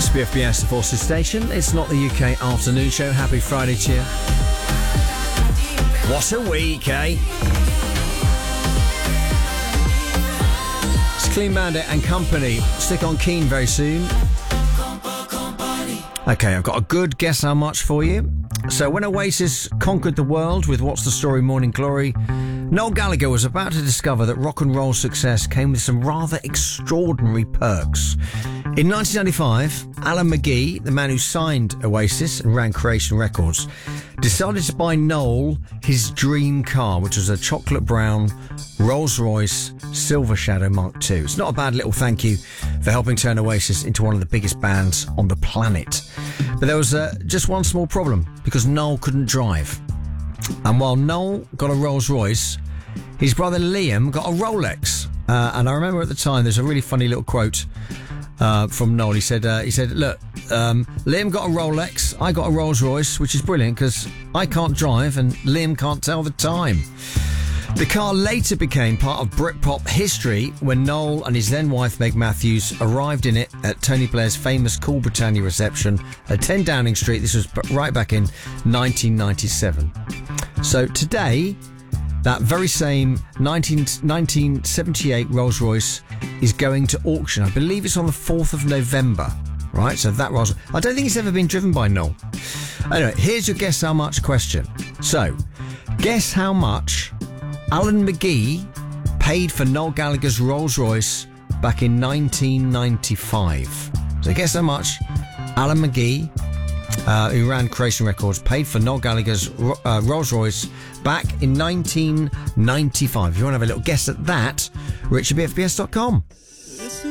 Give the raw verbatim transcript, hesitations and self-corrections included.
It's B F B S, the Forces Station. It's not the U K afternoon show. Happy Friday to you. What a week, eh? It's Clean Bandit and Company. Stick on Keen very soon. Okay, I've got a good guess how much for you. So when Oasis conquered the world with What's the Story Morning Glory, Noel Gallagher was about to discover that rock and roll success came with some rather extraordinary perks. In nineteen ninety-five, Alan McGee, the man who signed Oasis and ran Creation Records, decided to buy Noel his dream car, which was a chocolate brown Rolls-Royce Silver Shadow Mark two. It's not a bad little thank you for helping turn Oasis into one of the biggest bands on the planet. But there was uh, just one small problem, because Noel couldn't drive. And while Noel got a Rolls-Royce, his brother Liam got a Rolex. Uh, and I remember at the time, there's a really funny little quote uh, from Noel. He said, uh, "He said, look, um, Liam got a Rolex, I got a Rolls-Royce, which is brilliant because I can't drive and Liam can't tell the time." The car later became part of Britpop history when Noel and his then wife Meg Matthews arrived in it at Tony Blair's famous Cool Britannia reception at ten Downing Street. This was right back in nineteen ninety-seven. So today, that very same nineteen, nineteen seventy-eight Rolls-Royce is going to auction. I believe it's on the fourth of November. Right, so that Rolls, I don't think it's ever been driven by Noel. Anyway, here's your guess how much question. So, guess how much Alan McGee paid for Noel Gallagher's Rolls-Royce back in nineteen ninety-five. So guess how much Alan McGee, uh, who ran Creation Records, paid for Noel Gallagher's uh, Rolls-Royce back in nineteen ninety-five. If you want to have a little guess at that, rich at b f b s dot com.